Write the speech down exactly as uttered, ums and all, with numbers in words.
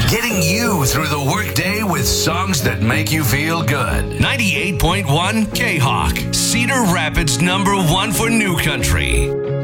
Getting you through the workday with songs that make you feel good. ninety-eight point one K-Hawk, Cedar Rapids number one for new country.